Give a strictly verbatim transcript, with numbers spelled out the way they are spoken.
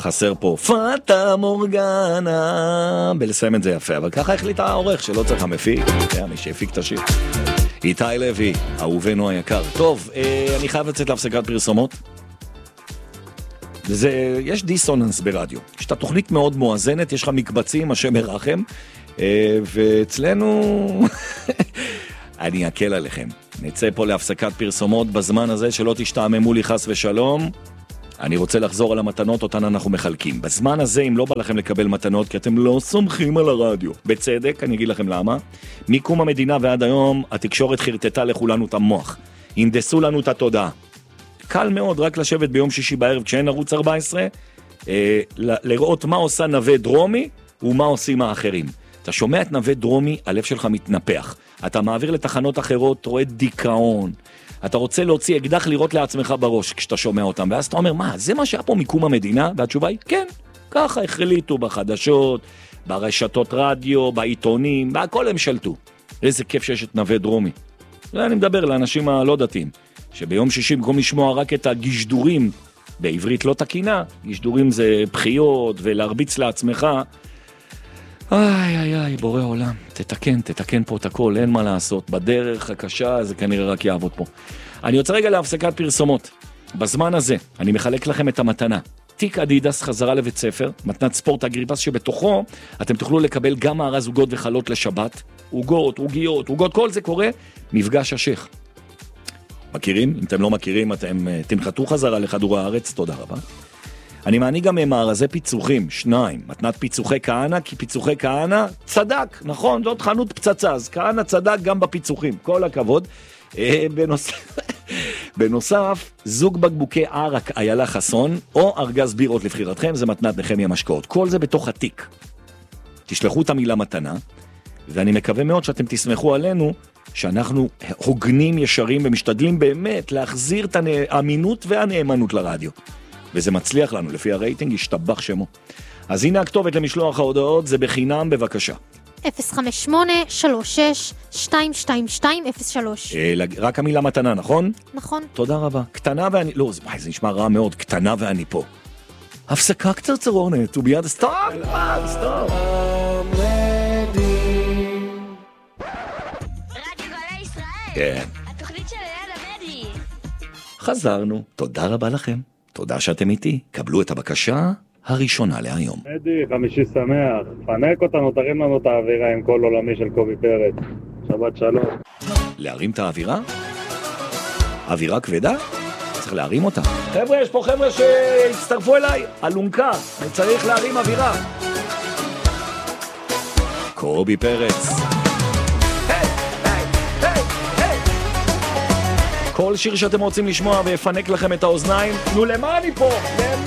חסר פה פאטה מורגנה, בלסיים את זה יפה, אבל ככה החליט העורך שלא צריך המפיק, מי שהפיק את השיר. איתי לוי, אהובנו היקר. טוב, אני חייב לצאת להפסקת פרסומות. וזה, יש דיסוננס ברדיו. יש את התוכנית מאוד מואזנת, יש לך מקבצים, השם ירחם, ואצלנו אני אקל עליכם. נצא פה להפסקת פרסומות בזמן הזה שלא תשתעממו לי חס ושלום. אני רוצה לחזור על המתנות אותן אנחנו מחלקים. בזמן הזה, אם לא בא לכם לקבל מתנות, כי אתם לא סומכים על הרדיו. בצדק, אני אגיד לכם למה. מקום המדינה ועד היום, התקשורת חרטטה לכולנו את המוח. הנדסו לנו את התודעה. קל מאוד רק לשבת ביום שישי בערב כשאין ערוץ ארבע עשרה, אה, לראות מה עושה נווה דרומי ומה עושים האחרים. אתה שומע את נווה דרומי, הלב שלך מתנפח. אתה מעביר לתחנות אחרות, רואה דיכאון. אתה רוצה להוציא אקדח לראות לעצמך בראש כשאתה שומע אותם, ואז אתה אומר, מה, זה מה שהיה פה מקום המדינה? והתשובה היא, כן, ככה החליטו בחדשות, ברשתות רדיו, בעיתונים, בהכל הם שלטו. איזה כיף שיש את נווה דרומי. ואני מדבר לאנשים הלא דתיים, שביום שישי במקום לשמוע רק את הגשדורים, בעברית לא תקינה, גשדורים זה בחיות ולהרביץ לעצמך, איי איי איי, בורא עולם, תתקן, תתקן פה את הכל, אין מה לעשות, בדרך הקשה זה כנראה רק יעבוד פה. אני יוצא רגע להפסקת פרסומות. בזמן הזה, אני מחלק לכם את המתנה. תיק אדידס חזרה לבית ספר, מתנת ספורט אגריפס שבתוכו אתם תוכלו לקבל גם מארז עוגות וחלות לשבת, עוגות, עוגיות, עוגות, כל זה קורה, מפגש השייח. מכירים? אם אתם לא מכירים, אתם תנחתו חזרה לכדור הארץ, תודה רבה. אני מעניק גם מארזי פיצוחים, שניים, מתנת פיצוחי כהנה, כי פיצוחי כהנה צדק, נכון, זאת חנות פצצה, אז כהנה צדק גם בפיצוחים, כל הכבוד. אה, בנוסף, בנוסף, זוג בקבוקי ערק איילה חסון, או ארגז בירות לבחירתכם, זה מתנת נחמיה משקאות, כל זה בתוך התיק. תשלחו את המילה מתנה, ואני מקווה מאוד שאתם תסמכו עלינו, שאנחנו הוגנים ישרים ומשתדלים באמת להחזיר את האמינות והנאמנות לרדיו. וזה מצליח לנו, לפי הרייטינג, ישתבח שמו. אז הנה הכתובת למשלוח ההודעות, זה בחינם, בבקשה. אפס חמש שמונה שלוש שש שתיים שתיים שתיים אפס שלוש. רק המילה מתנה, נכון? נכון. תודה רבה. קטנה ואני... לא, זה, זה נשמע רע מאוד, קטנה ואני פה. הפסקה קצרצרונת, וביד... סטופ! סטופ! רדיו גלי ישראל. כן. התוכנית של ליד המדי. חזרנו. תודה רבה לכם. תודה שאתם איתי. קבלו את הבקשה הראשונה להיום. מדי, חמישי שמח. פנק אותנו, תרים לנו את האווירה עם כל עולמי של קובי פרץ. שבת שלום. להרים את האווירה? אווירה כבדה? צריך להרים אותה. חבר'ה, יש פה חבר'ה שהצטרפו אליי. אלונקה, אני צריך להרים אווירה. קובי פרץ. היי, היי, היי, היי. כל שיר שאתם רוצים לשמוע ויפנק לכם את האוזניים, נו למה אני פה?